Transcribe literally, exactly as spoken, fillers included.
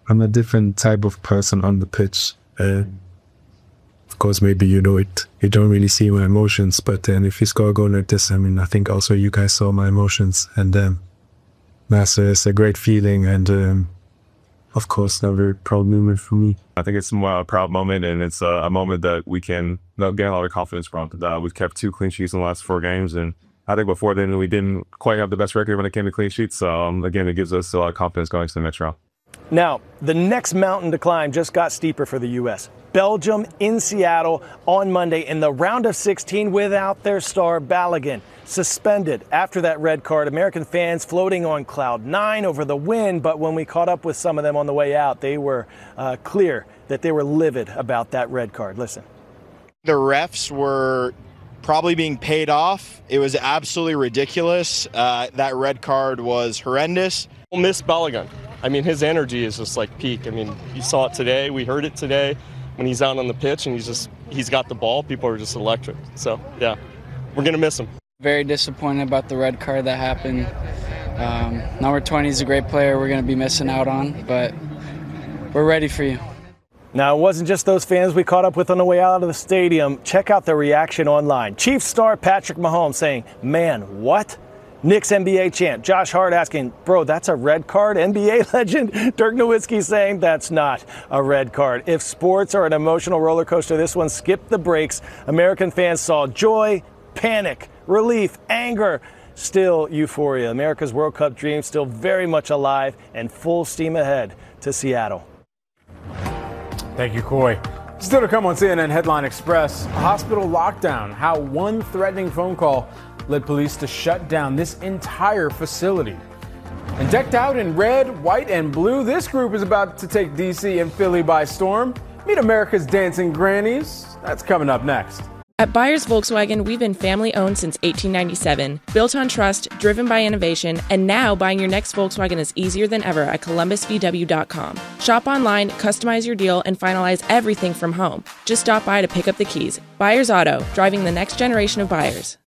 I'm a different type of person on the pitch. Uh, of course, maybe you know it. You don't really see my emotions, but then if you score a goal like this, I mean, I think also you guys saw my emotions, and um, that's uh, it's a great feeling, and um, of course, a very proud moment for me. I think it's more a proud moment, and it's a, a moment that we can uh, gain a lot of confidence from. Uh, we've kept two clean sheets in the last four games, and I think before then we didn't quite have the best record when it came to clean sheets. So um, again, it gives us a lot of confidence going to the next round. Now, the next mountain to climb just got steeper for the U S Belgium in Seattle on Monday in the round of sixteen without their star Balogun. Suspended after that red card. American fans floating on cloud nine over the win, but when we caught up with some of them on the way out, they were uh, clear that they were livid about that red card. Listen. The refs were probably being paid off. It was absolutely ridiculous. Uh, that red card was horrendous. We'll miss Balogun. I mean, his energy is just like peak. I mean, you saw it today. We heard it today when he's out on the pitch and he's just, he's got the ball. People are just electric. So, yeah, we're going to miss him. Very disappointed about the red card that happened. Um, number twenty is a great player we're going to be missing out on, but we're ready for you. Now, it wasn't just those fans we caught up with on the way out of the stadium. Check out the reaction online. Chiefs star Patrick Mahomes saying, man, what? Knicks N B A champ Josh Hart asking, bro, that's a red card? N B A legend Dirk Nowitzki saying that's not a red card. If sports are an emotional roller coaster, this one skipped the breaks. American fans saw joy, panic, relief, anger, still euphoria. America's World Cup dream still very much alive and full steam ahead to Seattle. Thank you, Coy. Still to come on C N N Headline Express, a hospital lockdown, how one threatening phone call led police to shut down this entire facility. And decked out in red, white, and blue, this group is about to take D C and Philly by storm. Meet America's dancing grannies. That's coming up next. At Byers Volkswagen, we've been family-owned since eighteen ninety-seven, built on trust, driven by innovation, and now buying your next Volkswagen is easier than ever at columbus v w dot com. Shop online, customize your deal, and finalize everything from home. Just stop by to pick up the keys. Byers Auto, driving the next generation of buyers.